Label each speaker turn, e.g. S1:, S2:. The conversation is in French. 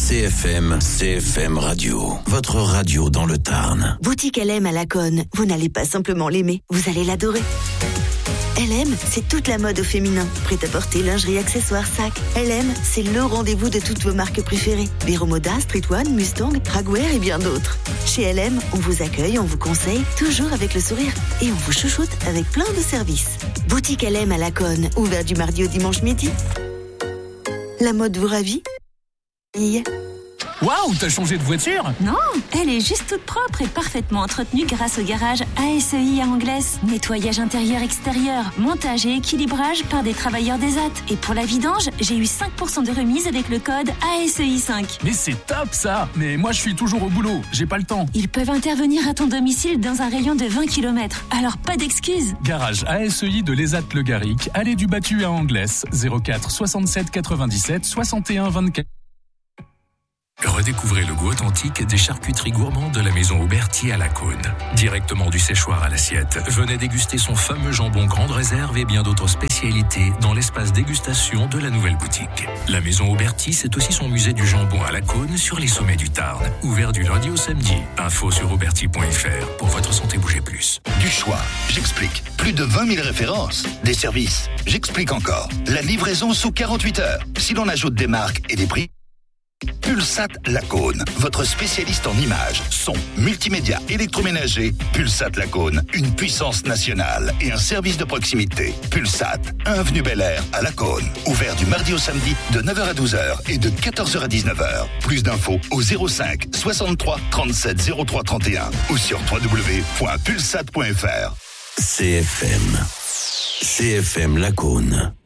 S1: CFM Radio. Votre radio dans le Tarn.
S2: Boutique LM à Laconne. Vous n'allez pas simplement l'aimer, vous allez l'adorer. LM, c'est toute la mode au féminin. Prêt-à-porter, lingerie, accessoires, sacs. LM, c'est le rendez-vous de toutes vos marques préférées. Vero Moda, Street One, Mustang, Dragwear et bien d'autres. Chez LM, on vous accueille, on vous conseille, toujours avec le sourire. Et on vous chouchoute avec plein de services. Boutique LM à Laconne, ouvert du mardi au dimanche midi. La mode vous ravit ?
S3: Waouh, t'as changé de voiture ?
S4: Non, elle est juste toute propre et parfaitement entretenue grâce au garage ASEI à Anglaise. Nettoyage intérieur-extérieur, montage et équilibrage par des travailleurs d'ESAT. Et pour la vidange, j'ai eu 5% de remise avec le code ASEI5.
S3: Mais c'est top ça ! Mais moi je suis toujours au boulot, j'ai pas le temps.
S4: Ils peuvent intervenir à ton domicile dans un rayon de 20 km, alors pas d'excuses.
S3: Garage ASEI de l'ESAT Le Garric, allée du Battu à Anglaise, 04 67 97 61 24.
S5: Redécouvrez le goût authentique des charcuteries gourmandes de la maison Auberti à Laconne. Directement du séchoir à l'assiette, venez déguster son fameux jambon grande réserve et bien d'autres spécialités dans l'espace dégustation de la nouvelle boutique. La maison Auberti, c'est aussi son musée du jambon à Laconne sur les sommets du Tarn. Ouvert du lundi au samedi. Info sur auberti.fr. Pour votre santé, bougez plus.
S6: Du choix, j'explique. Plus de 20 000 références. Des services, j'explique encore. La livraison sous 48 heures. Si l'on ajoute des marques et des prix, Pulsat Laconne, votre spécialiste en images, son, multimédia, électroménager. Pulsat Laconne, une puissance nationale et un service de proximité. Pulsat, 1 avenue Bel Air à Laconne. Ouvert du mardi au samedi de 9h à 12h et de 14h à 19h. Plus d'infos au 05 63 37 03 31 ou sur www.pulsat.fr.
S1: CFM Laconne.